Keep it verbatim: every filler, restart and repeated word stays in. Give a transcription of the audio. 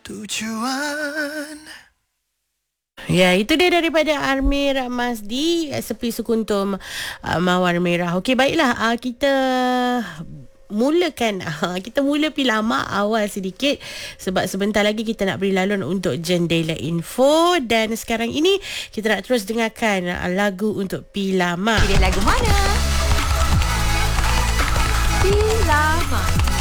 tujuan. Ya, itu dia daripada Amir Masdi, Sepi Sekuntum uh, Mawar Merah. Okey, baiklah, uh, kita mulakan uh, kita mula pi lama awal sedikit sebab sebentar lagi kita nak beri lalun untuk Jendela Info, dan sekarang ini kita nak terus dengarkan uh, lagu untuk pi lama. Pilih lagu mana? Pi lama.